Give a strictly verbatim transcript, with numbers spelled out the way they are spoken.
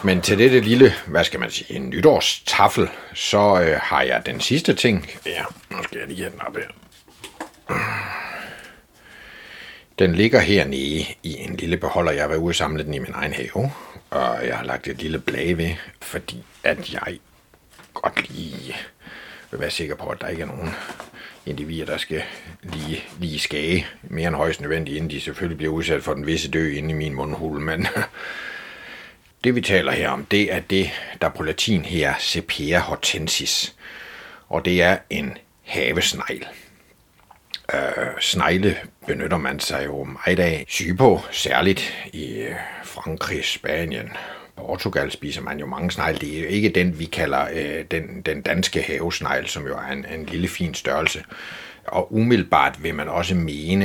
Men til dette lille, hvad skal man sige, en nytårstaffel, så øh, har jeg den sidste ting. Ja, nu skal jeg lige have den op her. Den ligger hernede i en lille beholder. Jeg har været ude og samle den i min egen have, og jeg har lagt et lille blad ved, fordi at jeg godt lige vil være sikker på, at der ikke er nogen individer, der skal lige, lige skage mere end højst nødvendigt, inden de selvfølgelig bliver udsat for den visse dø inde i min mundhul. Men det vi taler her om, det er det, der på latin her Cepea hortensis, og det er en havesnegl. Øh, snegle benytter man sig jo meget af sydpå, særligt i Frankrig, Spanien, Portugal spiser man jo mange snegle. Det er jo ikke den, vi kalder øh, den, den danske havesnegl, som jo er en, en lille fin størrelse. Og umiddelbart vil man også mene,